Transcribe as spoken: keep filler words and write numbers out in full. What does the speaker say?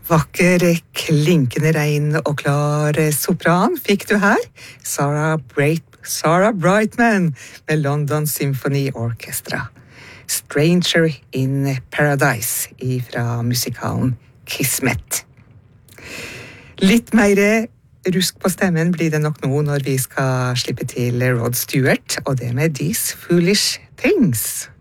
Vakker, klinkende rein og klar sopran fikk du her. Sarah, Bright, Sarah Brightman med London Symphony Orchestra. Stranger in Paradise fra musikalen Kismet. Litt mer rusk på stemmen blir det nok nå når vi skal slippe til Rod Stewart, og det med These Foolish Things.